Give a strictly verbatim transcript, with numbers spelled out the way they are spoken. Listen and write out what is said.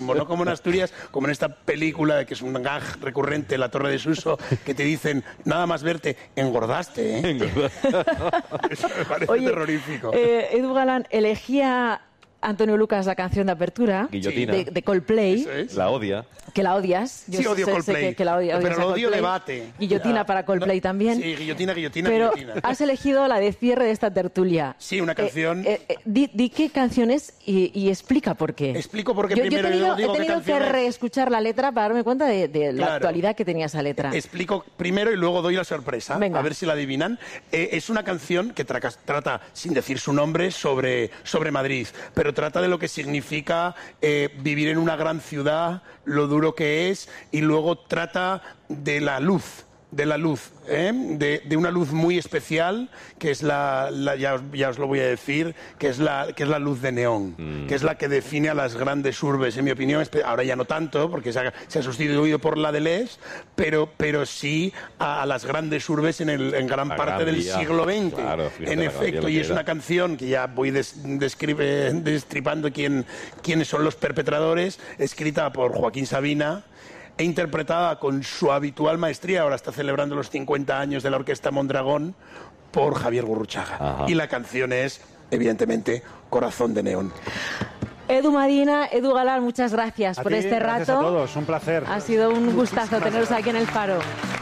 mismo, no como en Asturias, como en esta película que es un gag recurrente, La Torre de Suso, que te dicen, nada más verte, engordaste, ¿eh? Eso me parece Oye, terrorífico. Eh, Edu Galán elegía Antonio Lucas la canción de apertura Guillotina. de, de Coldplay, Es. La odia. que la odias. Yo Sí, odio sé, sé Coldplay. que, que la odia, Pero odias a lo odio Coldplay. debate. Guillotina Ya. para Coldplay No, también. Sí, guillotina, guillotina, Pero guillotina. has elegido la de cierre de esta tertulia. Sí, una canción. Eh, eh, eh, di, di qué canción es y, y explica por qué. Explico por qué yo, yo primero he y tenido, luego digo he qué tenido que canción es. reescuchar la letra para darme cuenta de, de la Claro. actualidad que tenía esa letra. Explico primero y luego doy la sorpresa, Venga. a ver si la adivinan. Eh, es una canción que tra- trata, sin decir su nombre, sobre, sobre Madrid, pero trata de lo que significa eh, vivir en una gran ciudad, lo duro que es, y luego trata de la luz, de la luz, ¿eh? de, de una luz muy especial, que es la, la- ya, os, ya os lo voy a decir, que es la, que es la luz de neón, Mm. que es la que define a las grandes urbes, en mi opinión. espe- Ahora ya no tanto, porque se ha, se ha sustituido por la de L E S, pero, pero sí a, a las grandes urbes en, el, en gran La parte Gran del Vía. siglo veinte. Claro, fíjate en la Gran Vía efecto, lo y que es era. una canción que ya voy des- describe- destripando quién, quiénes son los perpetradores, escrita por Joaquín Sabina e interpretada con su habitual maestría, ahora está celebrando los cincuenta años de la Orquesta Mondragón, por Javier Gurruchaga. Ajá. Y la canción es, evidentemente, Corazón de Neón. Edu Madina, Edu Galán, muchas gracias A por ti, este gracias rato. a todos, un placer. Ha sido un gustazo teneros aquí en El Faro.